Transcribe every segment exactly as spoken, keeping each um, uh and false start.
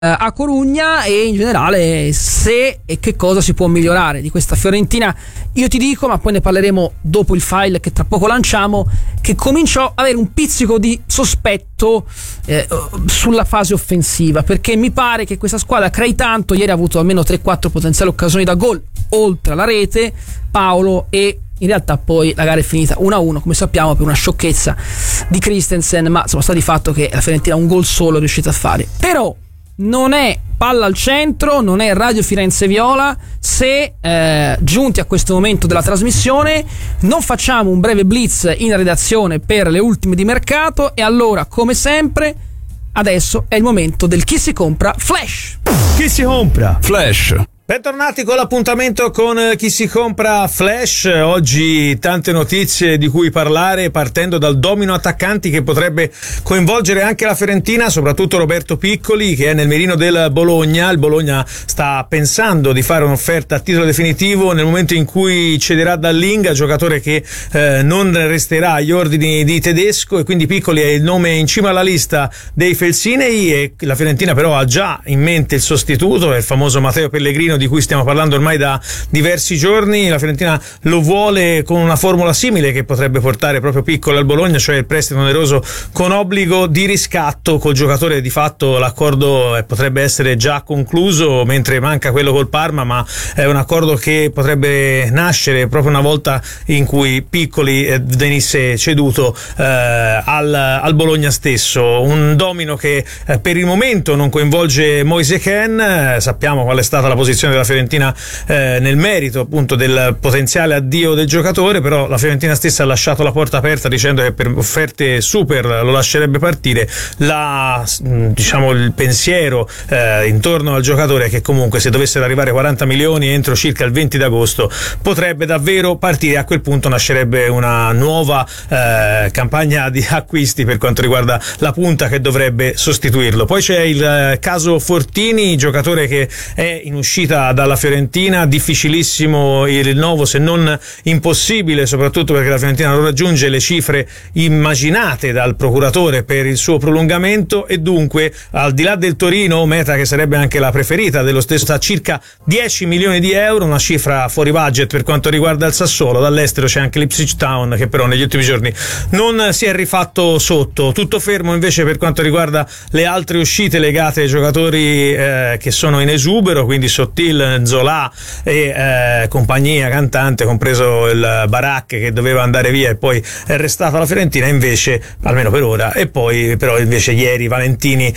a Corugna, e in generale se e che cosa si può migliorare di questa Fiorentina. Io ti dico, ma poi ne parleremo dopo il file che tra poco lanciamo, che comincio ad avere un pizzico di sospetto eh, sulla fase offensiva, perché mi pare che questa squadra crei tanto. Ieri ha avuto almeno tre quattro potenziali occasioni da gol oltre alla rete, Paolo, e in realtà poi la gara è finita uno a uno, come sappiamo, per una sciocchezza di Christensen, ma insomma sta di fatto che la Fiorentina un gol solo è riuscita a fare. Però non è palla al centro, non è Radio Firenze Viola se eh, giunti a questo momento della trasmissione non facciamo un breve blitz in redazione per le ultime di mercato. E allora, come sempre, adesso è il momento del Chi si compra Flash. Chi si compra Flash. Bentornati con l'appuntamento con Chi si compra Flash. Oggi tante notizie di cui parlare, partendo dal domino attaccanti che potrebbe coinvolgere anche la Fiorentina, soprattutto Roberto Piccoli, che è nel mirino del Bologna. Il Bologna sta pensando di fare un'offerta a titolo definitivo nel momento in cui cederà Dallinga, giocatore che eh, non resterà agli ordini di Tedesco, e quindi Piccoli è il nome in cima alla lista dei Felsinei. E la Fiorentina però ha già in mente il sostituto, è il famoso Matteo Pellegrino di cui stiamo parlando ormai da diversi giorni. La Fiorentina lo vuole con una formula simile che potrebbe portare proprio Piccolo al Bologna, cioè il prestito oneroso con obbligo di riscatto. Col giocatore di fatto l'accordo potrebbe essere già concluso, mentre manca quello col Parma, ma è un accordo che potrebbe nascere proprio una volta in cui Piccoli venisse ceduto eh, al, al Bologna stesso. Un domino che eh, per il momento non coinvolge Moise Kean. Eh, sappiamo qual è stata la posizione della Fiorentina eh, nel merito appunto del potenziale addio del giocatore, però la Fiorentina stessa ha lasciato la porta aperta dicendo che per offerte super lo lascerebbe partire. La, diciamo, il pensiero eh, intorno al giocatore è che comunque se dovessero arrivare quaranta milioni entro circa il venti d'agosto potrebbe davvero partire. A quel punto nascerebbe una nuova eh, campagna di acquisti per quanto riguarda la punta che dovrebbe sostituirlo. Poi c'è il eh, caso Fortini, giocatore che è in uscita dalla Fiorentina, difficilissimo il rinnovo, se non impossibile, soprattutto perché la Fiorentina non raggiunge le cifre immaginate dal procuratore per il suo prolungamento, e dunque al di là del Torino, meta che sarebbe anche la preferita dello stesso, a circa dieci milioni di euro, una cifra fuori budget per quanto riguarda il Sassuolo. Dall'estero c'è anche l'Ipswich Town che però negli ultimi giorni non si è rifatto sotto. Tutto fermo invece per quanto riguarda le altre uscite legate ai giocatori eh, che sono in esubero, quindi Sottil, Zola e eh, compagnia cantante, compreso il Barak che doveva andare via e poi è restata la Fiorentina invece, almeno per ora. E poi però invece ieri Valentini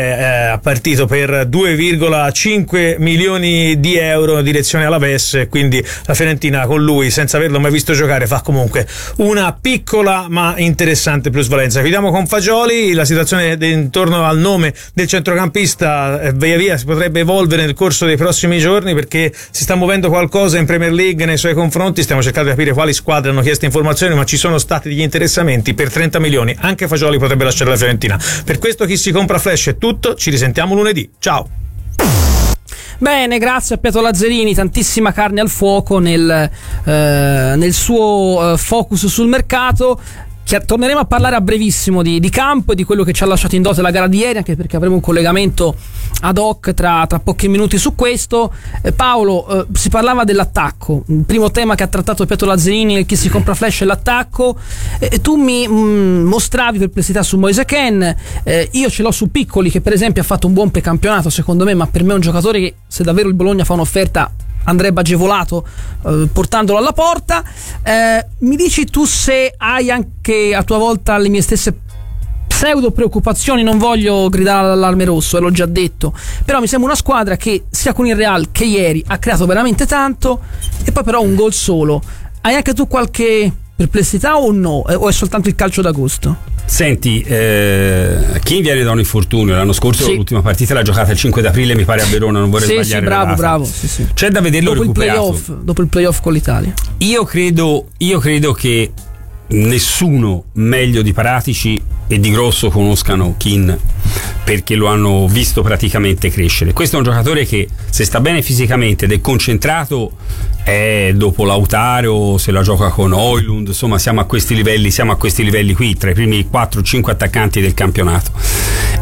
è eh, partito per due virgola cinque milioni di euro in direzione Alaves, quindi la Fiorentina con lui, senza averlo mai visto giocare, fa comunque una piccola ma interessante plusvalenza. Chiudiamo con Fagioli. La situazione intorno al nome del centrocampista eh, via via si potrebbe evolvere nel corso dei prossimi giorni, perché si sta muovendo qualcosa in Premier League nei suoi confronti. Stiamo cercando di capire quali squadre hanno chiesto informazioni, ma ci sono stati degli interessamenti per trenta milioni. Anche Fagioli potrebbe lasciare la Fiorentina. Per questo Chi si compra Flash è tutto, ci risentiamo lunedì, ciao. Bene, grazie a Pietro Lazzarini, tantissima carne al fuoco nel, eh, nel suo eh, focus sul mercato. Torneremo a parlare a brevissimo di, di campo e di quello che ci ha lasciato in dote la gara di ieri, anche perché avremo un collegamento ad hoc tra, tra pochi minuti su questo. eh, Paolo, eh, si parlava dell'attacco. Il primo tema che ha trattato Pietro Lazzarini e Chi si compra Flash è l'attacco. eh, tu mi mh, mostravi perplessità su Moise Kean. eh, io ce l'ho su Piccoli, che per esempio ha fatto un buon precampionato secondo me, ma per me è un giocatore che, se davvero il Bologna fa un'offerta, andrebbe agevolato eh, portandolo alla porta. Eh, mi dici tu se hai anche a tua volta le mie stesse pseudo preoccupazioni? Non voglio gridare all'allarme rosso, eh, l'ho già detto, però mi sembra una squadra che sia con il Real che ieri ha creato veramente tanto e poi però un gol solo. Hai anche tu qualche perplessità o no? Eh, o è soltanto il calcio d'agosto? Senti, eh, chi viene da un infortunio l'anno scorso, sì, l'ultima partita l'ha giocata il cinque d'aprile, mi pare, a Verona, non vorrei sì, sbagliare. Sì, bravo, bravo. Sì, sì. C'è da vederlo dopo recuperato. Il playoff, dopo il playoff con l'Italia. Io credo, io credo che nessuno meglio di Paratici e di Grosso conoscano Kean, perché lo hanno visto praticamente crescere. Questo è un giocatore che, se sta bene fisicamente ed è concentrato, è dopo Lautaro, se la gioca con Højlund, insomma siamo a questi livelli, siamo a questi livelli qui, tra i primi quattro cinque attaccanti del campionato.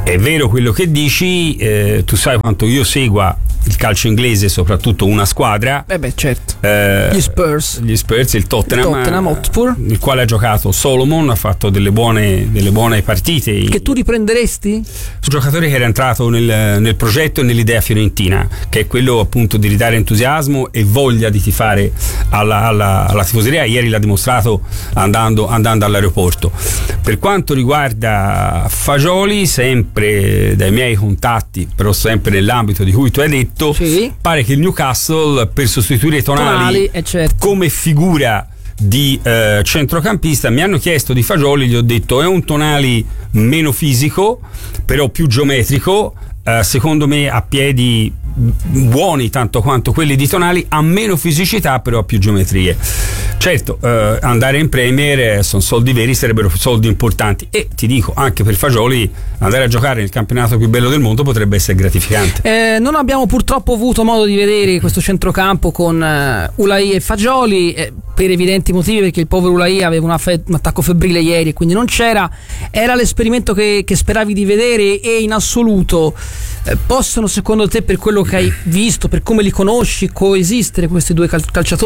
è vero quello che dici, eh, tu sai quanto io segua il calcio inglese, soprattutto una squadra. Eh beh, certo. Eh, gli Spurs. Gli Spurs, il Tottenham, il Tottenham Hotspur, il quale ha giocato Solomon, ha fatto delle buone, delle buone partite. Che tu riprenderesti? Un giocatore che era entrato nel, nel progetto e nell'idea fiorentina, che è quello appunto di ridare entusiasmo e voglia di tifare alla, alla, alla tifoseria. Ieri l'ha dimostrato andando, andando all'aeroporto. Per quanto riguarda Fagioli, sempre dai miei contatti, però sempre nell'ambito di cui tu hai detto, sì, pare che il Newcastle, per sostituire i Tonali, Tonali eh certo. come figura di eh, centrocampista, mi hanno chiesto di Fagioli, gli ho detto è un Tonali meno fisico però più geometrico, eh, secondo me ha piedi buoni tanto quanto quelli di Tonali, ha meno fisicità però ha più geometrie. Certo, eh, andare in Premier sono soldi veri, sarebbero soldi importanti, e ti dico, anche per Fagioli andare a giocare nel campionato più bello del mondo potrebbe essere gratificante. Eh, non abbiamo purtroppo avuto modo di vedere questo centrocampo con uh, Ulai e Fagioli, eh, per evidenti motivi, perché il povero Ulai aveva una fe- un attacco febbrile ieri e quindi non c'era. Era l'esperimento che, che speravi di vedere, e in assoluto eh, possono, secondo te, per quello che hai visto, per come li conosci, coesistere questi due cal- calciatori?